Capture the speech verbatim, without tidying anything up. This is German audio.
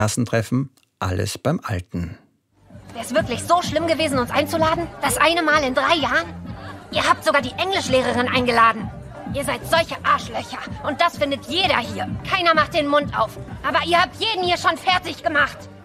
Klassentreffen, alles beim Alten. Wäre es wirklich so schlimm gewesen, uns einzuladen? Das eine Mal in drei Jahren? Ihr habt sogar die Englischlehrerin eingeladen. Ihr seid solche Arschlöcher. Und das findet jeder hier. Keiner macht den Mund auf. Aber ihr habt jeden hier schon fertig gemacht.